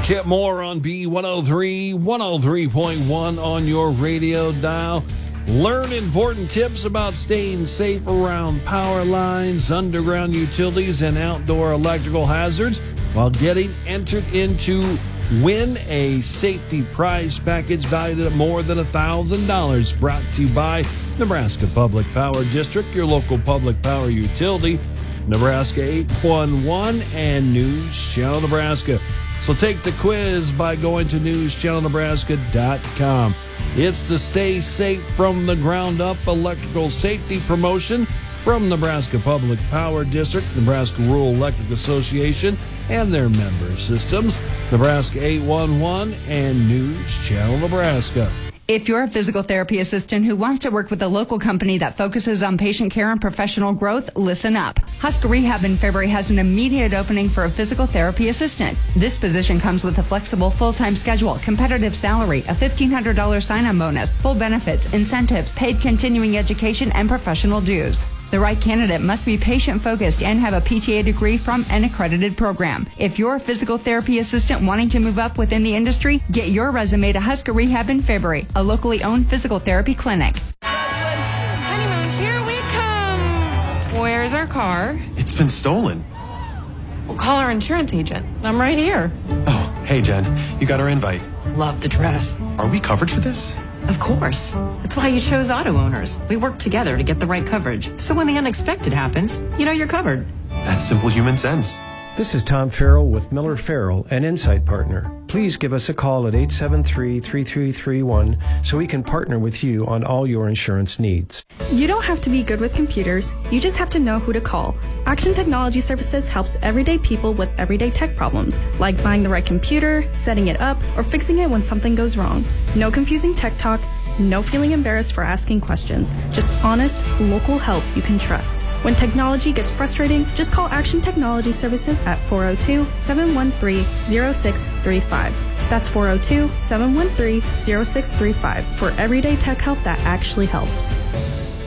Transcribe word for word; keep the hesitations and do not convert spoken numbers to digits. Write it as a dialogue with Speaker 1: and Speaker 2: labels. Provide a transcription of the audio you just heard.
Speaker 1: Kip Moore on B one oh three, one oh three point one on your radio dial. Learn important tips about staying safe around power lines, underground utilities, and outdoor electrical hazards while getting entered into Win a Safety Prize package valued at more than one thousand dollars. Brought to you by Nebraska Public Power District, your local public power utility, Nebraska eight one one, and News Channel Nebraska. So take the quiz by going to news channel nebraska dot com. It's the Stay Safe from the Ground Up electrical safety promotion from Nebraska Public Power District, Nebraska Rural Electric Association, and their member systems, Nebraska eight one one, and News Channel Nebraska.
Speaker 2: If you're a physical therapy assistant who wants to work with a local company that focuses on patient care and professional growth, listen up. Husker Rehab in February has an immediate opening for a physical therapy assistant. This position comes with a flexible full-time schedule, competitive salary, a fifteen hundred dollars sign-on bonus, full benefits, incentives, paid continuing education, and professional dues. The right candidate must be patient-focused and have a P T A degree from an accredited program. If you're a physical therapy assistant wanting to move up within the industry, get your resume to Husker Rehab in February, a locally owned physical therapy clinic.
Speaker 3: Honeymoon, here we come. Where's our car?
Speaker 4: It's been stolen.
Speaker 3: We'll call our insurance agent. I'm right here.
Speaker 4: Oh, hey, Jen. You got our invite.
Speaker 3: Love the dress.
Speaker 4: Are we covered for this?
Speaker 3: Of course. That's why you chose Auto Owners. We work together to get the right coverage. So when the unexpected happens, you know you're covered.
Speaker 4: That's simple human sense.
Speaker 5: This is Tom Farrell with Miller Farrell, an Insight Partner. Please give us a call at eight seven three, three three three one so we can partner with you on all your insurance needs.
Speaker 6: You don't have to be good with computers. You just have to know who to call. Action Technology Services helps everyday people with everyday tech problems, like buying the right computer, setting it up, or fixing it when something goes wrong. No confusing tech talk. No feeling embarrassed for asking questions. Just honest, local help you can trust. When technology gets frustrating, just call Action Technology Services at four oh two, seven one three, oh six three five. That's four oh two, seven one three, oh six three five for everyday tech help that actually helps.